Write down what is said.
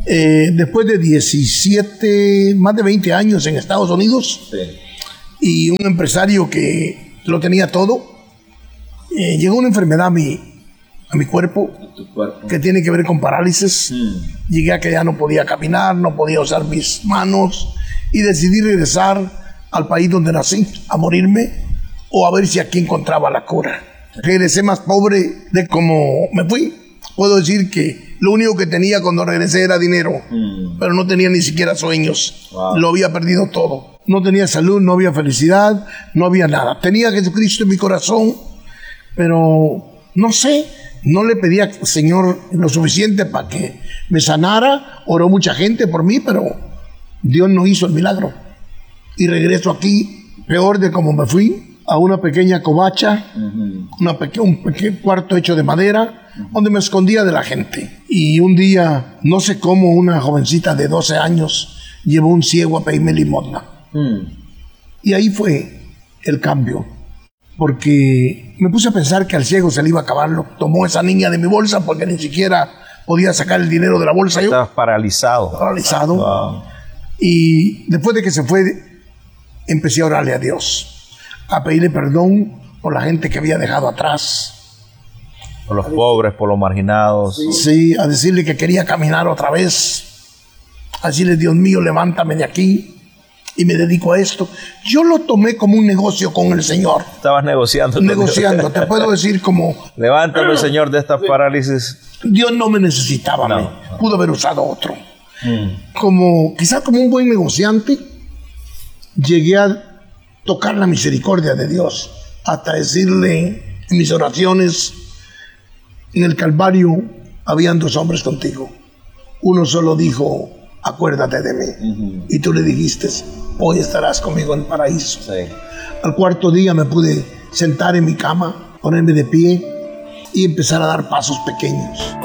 Después de 17, más de 20 años en Estados Unidos, Sí. y un empresario que lo tenía todo, llegó una enfermedad a mi cuerpo, Tu cuerpo. que tiene que ver con parálisis. Llegué a que ya no podía caminar, no podía usar mis manos, y decidí regresar al país donde nací, a morirme, o a ver si aquí encontraba la cura. Regresé más pobre de como me fui. Puedo decir que lo único que tenía cuando regresé era dinero, pero no tenía ni siquiera sueños. Wow. Lo había perdido todo. No tenía salud, no había felicidad, no había nada. Tenía a Jesucristo en mi corazón, pero no sé, no le pedía al Señor lo suficiente para que me sanara. Oró mucha gente por mí, pero Dios no hizo el milagro. Y regreso aquí, peor de como me fui, a una pequeña covacha, un pequeño cuarto hecho de madera, donde me escondía de la gente. Y un día, no sé cómo, una jovencita de 12 años llevó un ciego a pedirme limosna. Y ahí fue el cambio, porque me puse a pensar que al ciego se le iba a acabar. Lo tomó esa niña de mi bolsa, porque ni siquiera podía sacar el dinero de la bolsa. Yo Estabas paralizado. paralizado. Wow. Y después de que se fue, empecé a orarle a Dios, a pedirle perdón por la gente que había dejado atrás. Por los pobres, por los marginados. Sí, a decirle que quería caminar otra vez. A decirle, Dios mío, levántame de aquí y me dedico a esto. Yo lo tomé como un negocio con el Señor. Estabas negociando. con Negociando, te puedo decir como... Dios. Levántame, Señor, de esta parálisis. Dios no me necesitaba a mí. No. Pudo haber usado otro. Quizás como un buen negociante, llegué a tocar la misericordia de Dios, hasta decirle en mis oraciones: en el Calvario habían 2 hombres contigo. Uno solo dijo, acuérdate de mí. Y tú le dijiste, hoy estarás conmigo en el paraíso. Sí. Al 4.º día me pude sentar en mi cama, ponerme de pie y empezar a dar pasos pequeños.